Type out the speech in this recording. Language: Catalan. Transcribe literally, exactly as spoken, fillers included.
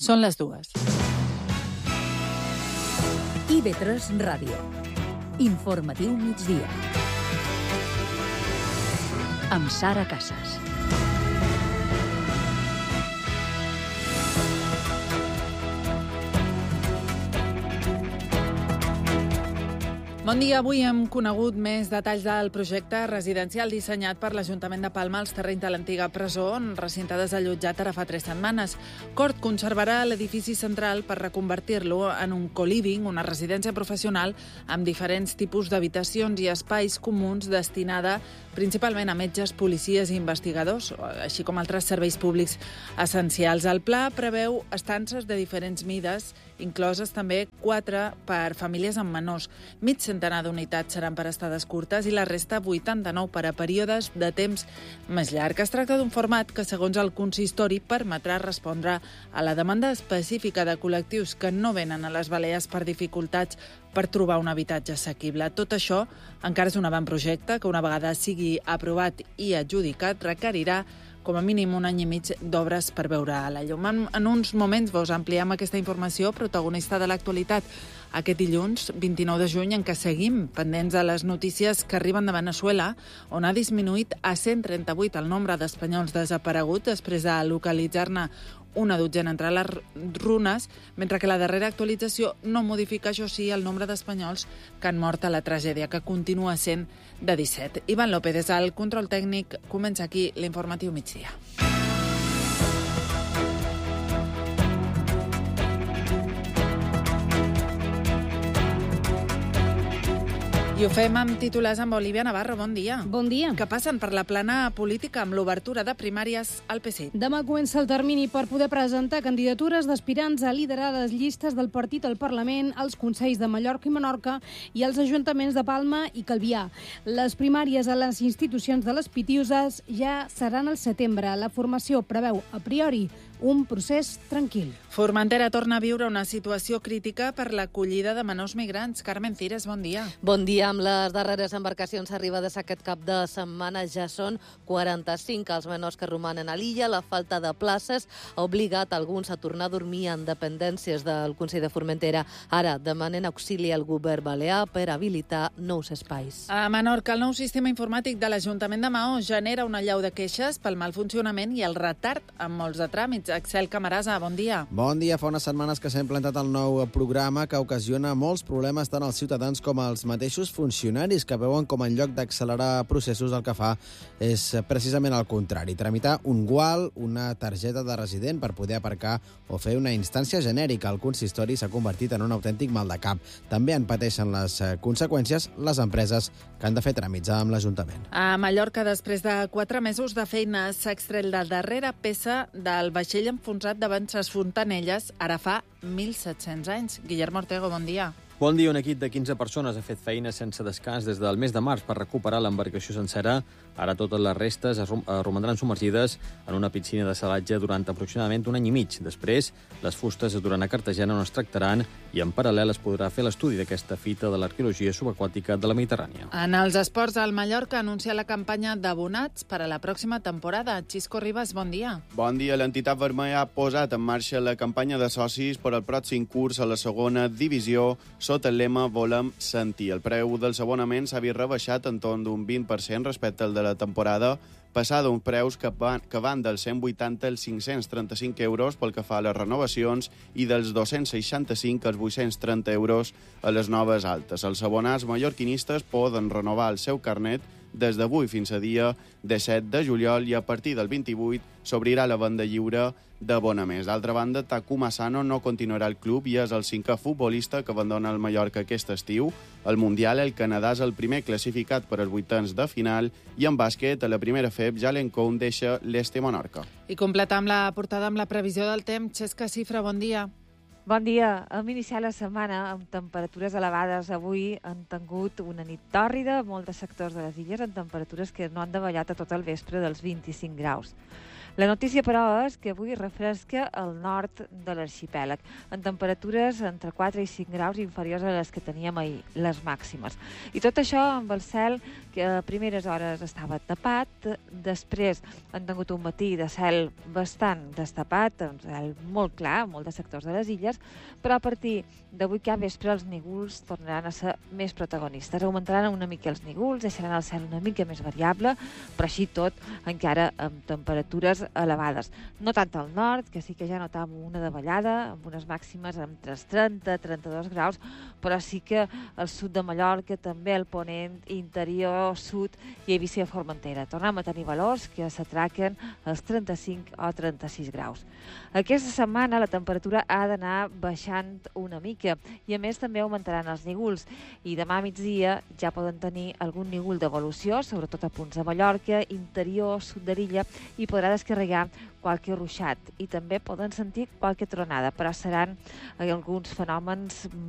Són les dues. I V tres Ràdio. Informatiu migdia. Amb Sara Casas. Bon dia. Avui hem conegut més detalls del projecte residencial dissenyat per l'Ajuntament de Palma als terrenys de l'antiga presó, on recinte desallotjat ara fa tres setmanes. Cort conservarà l'edifici central per reconvertir-lo en un co-living, una residència professional amb diferents tipus d'habitacions i espais comuns destinada principalment a metges, policies i investigadors, així com altres serveis públics essencials. El pla preveu estances de diferents mides, incloses també quatre per famílies amb menors. Mig centenar d'unitats seran per estades curtes i la resta vuitanta-nou per a períodes de temps més llarg. Es tracta d'un format que, segons el consistori, permetrà respondre a la demanda específica de col·lectius que no venen a les Balears per dificultats per trobar un habitatge assequible. Tot això encara és un avantprojecte que, una vegada sigui aprovat i adjudicat, requerirà com a mínim un any i mig d'obres per veure a la llum. En, en uns moments vos ampliem aquesta informació, protagonista de l'actualitat aquest dilluns, vint-i-nou de juny, en què seguim pendents de les notícies que arriben de Veneçuela, on ha disminuït a cent trenta-vuit el nombre d'espanyols desapareguts després de localitzar-ne una dotzena entre les runes, mentre que la darrera actualització no modifica, això sí, el nombre d'espanyols que han mort a la tragèdia, que continua sent de disset. Ivan López, des del control tècnic, comença aquí l'informatiu migdia. I ho fem amb titulars amb Olivia Navarro. Bon dia. Bon dia. Que passen per la plana política amb l'obertura de primàries al P S I. Demà comença el termini per poder presentar candidatures d'aspirants a liderar les llistes del partit al Parlament, als Consells de Mallorca i Menorca i als ajuntaments de Palma i Calvià. Les primàries a les institucions de les Pitiuses ja seran al setembre. La formació preveu, a priori, un procés tranquil. Formentera torna a viure una situació crítica per l'acollida de menors migrants. Carmen Cires, bon dia. Bon dia. Amb les darreres embarcacions arribades aquest cap de setmana ja són quaranta-cinc els menors que romanen a l'illa. La falta de places ha obligat alguns a tornar a dormir en dependències del Consell de Formentera. Ara demanen auxili al govern balear per habilitar nous espais. A Menorca, el nou sistema informàtic de l'Ajuntament de Maó genera una allau de queixes pel mal funcionament i el retard en molts de tràmits. Axel Camarasa, bon dia. Bon dia. Fa unes setmanes que s'ha implantat el nou programa que ocasiona molts problemes tant als ciutadans com als mateixos funcionaris, que veuen com en lloc d'accelerar processos el que fa és precisament el contrari, tramitar un gual, una targeta de resident per poder aparcar o fer una instància genèrica. El consistori s'ha convertit en un autèntic mal de cap. També en pateixen les conseqüències les empreses que han de fer tràmits amb l'Ajuntament. A Mallorca, després de quatre mesos de feina, s'ha extret la darrera peça del vaixell enfonsat davant ses Fontanelles, ara fa mil set-cents anys. Guillermo Ortego, bon dia. Bon dia. Un equip de quinze persones ha fet feina sense descans des del mes de març per recuperar l'embarcació sencera. Ara totes les restes es romandran submergides en una piscina de salatge durant aproximadament un any i mig. Després, les fustes es duran a Cartagena, on es tractaran, i en paral·lel es podrà fer l'estudi d'aquesta fita de l'arqueologia subaquàtica de la Mediterrània. En els esports, el Mallorca anuncia la campanya d'abonats per a la pròxima temporada. Xisco Ribas, bon dia. Bon dia. L'entitat vermella ha posat en marxa la campanya de socis per al pròxim curs a la segona divisió sota el lema Volem sentir. El preu dels abonaments s'ha vist rebaixat en torn d'un vint per cent respecte al de la temporada passar d'uns preus que van, que van dels cent vuitanta als cinc-cents trenta-cinc euros pel que fa a les renovacions i dels dos-cents seixanta-cinc als vuit-cents trenta euros a les noves altes. Els abonats mallorquinistes poden renovar el seu carnet des d'avui fins a dia disset de juliol i a partir del vint-i-vuit s'obrirà la venda lliure d'abonaments. D'altra banda, Takuma Asano no continuarà al club i és el cinquè futbolista que abandona el Mallorca aquest estiu. Al Mundial, el Canadà és el primer classificat per als vuitens de final i en bàsquet, a la primera F E B, Jalen Cohn deixa l'Este Menorca. I completam la portada amb la previsió del temps. Xesca Cifra, bon dia. Bon dia. Hem iniciat la setmana amb temperatures elevades. Avui han tingut una nit tòrrida, molts de sectors de les illes amb temperatures que no han davallat a tot el vespre dels vint-i-cinc graus. La notícia, però, és que avui refresca al nord de l'arxipèlag, en temperatures entre quatre i cinc graus inferiors a les que teníem ahir, les màximes. I tot això amb el cel que a primeres hores estava tapat, després han tingut un matí de cel bastant destapat, un cel molt clar, molt de sectors de les illes, però a partir d'avui cap vespre els nígols tornaran a ser més protagonistes. Augmentaran una mica els nígols, deixaran el cel una mica més variable, però així tot encara amb temperatures elevades. No tant al nord, que sí que ja notàvem una davallada, amb unes màximes entre els trenta i trenta-dos graus, però sí que al sud de Mallorca, també al ponent, interior, sud i Eivissa i Formentera. Tornem a tenir valors que s'atraquen als trenta-cinc o trenta-sis graus. Aquesta setmana la temperatura ha d'anar baixant una mica i a més també augmentaran els nígols i demà a migdia ja poden tenir algun nígol d'evolució, sobretot a punts de Mallorca, interior, sud de l'illa, i podrà descarregar qualque ruixat i també poden sentir qualque tronada, però seran alguns fenòmens